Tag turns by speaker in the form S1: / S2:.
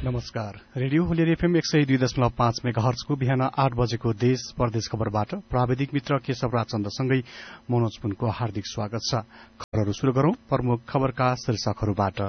S1: नमस्कार। Radio हुलियर FM 102.5 मेगाहर्जको बिहान 8 बजेको देश परदेश खबरबाट प्राविधिक मित्र केशव राजचन्द्रसँगै मनोज पुनको हार्दिक स्वागत छ। खबरहरू शुरू गरौं। प्रमुख खबरका शीर्षकहरूबाट।